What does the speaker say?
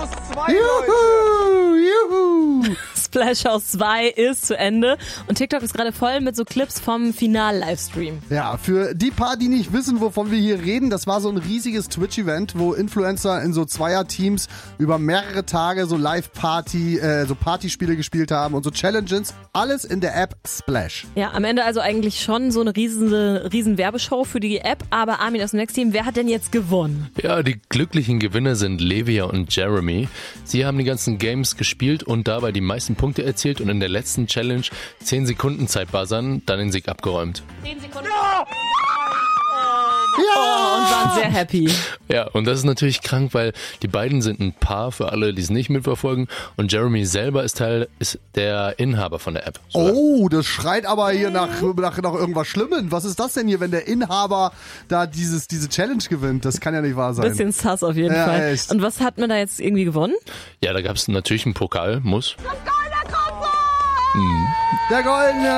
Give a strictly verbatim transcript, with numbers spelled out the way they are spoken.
House zwei, Leute. Juhu, juhu. Splash House zwei ist zu Ende und TikTok ist gerade voll mit so Clips vom Final-Livestream. Ja, für die paar, die nicht wissen, wovon wir hier reden, das war so ein riesiges Twitch-Event, wo Influencer in so Zweier-Teams über mehrere Tage so Live-Party, äh, so Partyspiele gespielt haben und so Challenges. Alles in der App Splash. Ja, am Ende also eigentlich schon so eine riesen, riesen Werbeshow für die App. Aber Armin aus dem Next-Team, wer hat denn jetzt gewonnen? Ja, die glücklichen Gewinner sind Levia und Jeremy. Sie haben die ganzen Games gespielt und dabei die meisten Punkte erzielt und in der letzten Challenge zehn Sekunden Zeit buzzern, dann den Sieg abgeräumt. zehn Sekunden. Ja! Oh, und waren sehr happy. Ja, und das ist natürlich krank, weil die beiden sind ein Paar für alle, die es nicht mitverfolgen. Und Jeremy selber ist Teil, ist der Inhaber von der App. Sogar. Oh, das schreit aber hier nach, nach, nach irgendwas Schlimmem. Was ist das denn hier, wenn der Inhaber da dieses, diese Challenge gewinnt? Das kann ja nicht wahr sein. Bisschen sass auf jeden Ja, Fall. echt. Und was hat man da jetzt irgendwie gewonnen? Ja, da gab es natürlich einen Pokal, muss. Der goldene